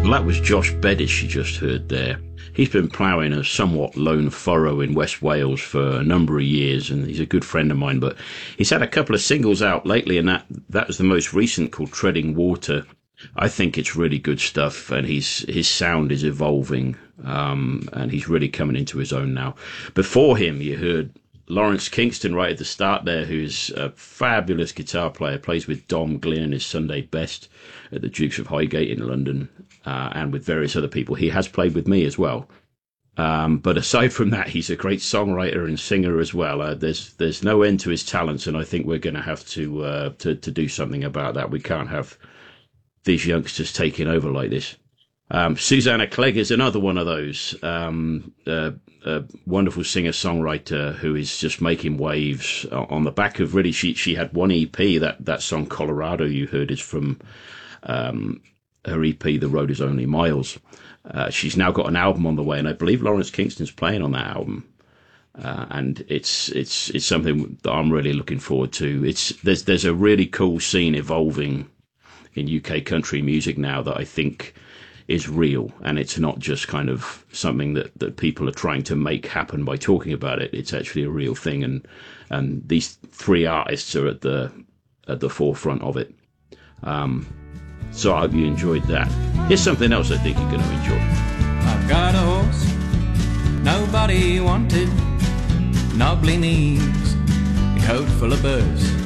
Well, that was Josh Beddish you just heard there. He's been ploughing a somewhat lone furrow in West Wales for a number of years, and he's a good friend of mine. But he's had a couple of singles out lately, and that was the most recent, called Treading Water. I think it's really good stuff, and his sound is evolving, and he's really coming into his own now. Before him, you heard Lawrence Kingston right at the start there, who's a fabulous guitar player, plays with Dom Glynn, his Sunday best at the Dukes of Highgate in London, and with various other people. He has played with me as well. But aside from that, he's a great songwriter and singer as well. There's no end to his talents, and I think we're going to have to do something about that. We can't have these youngsters taking over like this. Susanna Clegg is another one of those. A wonderful singer-songwriter who is just making waves on the back of, really, she had one EP. That song Colorado you heard is from her EP The Road Is Only Miles. She's now got an album on the way, and I believe Lawrence Kingston's playing on that album. And it's something that I'm really looking forward to. There's a really cool scene evolving in UK country music now that I think is real, and it's not just kind of something that people are trying to make happen by talking about it. It's actually a real thing, and these three artists are at the forefront of it. So I hope you enjoyed that. Here's something else I think you're going to enjoy. I've got a horse nobody wanted, knobbly knees, a coat full of burrs,